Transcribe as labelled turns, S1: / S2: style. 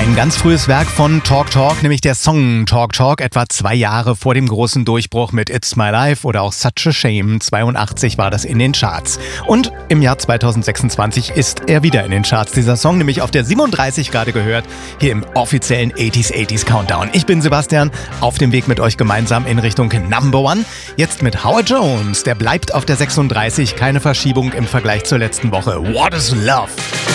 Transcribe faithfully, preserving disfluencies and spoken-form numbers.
S1: Ein ganz frühes Werk von Talk Talk, nämlich der Song Talk Talk, etwa zwei Jahre vor dem großen Durchbruch mit It's My Life oder auch Such a Shame. zweiundachtzig war das in den Charts. Und im Jahr zweitausendsechsundzwanzig ist er wieder in den Charts. Dieser Song nämlich auf der siebenunddreißig gerade gehört, hier im offiziellen achtziger achtziger Countdown. Ich bin Sebastian, auf dem Weg mit euch gemeinsam in Richtung Number One. Jetzt mit Howard Jones, der bleibt auf der sechsunddreißig, keine Verschiebung im Vergleich zur letzten Woche. What is Love?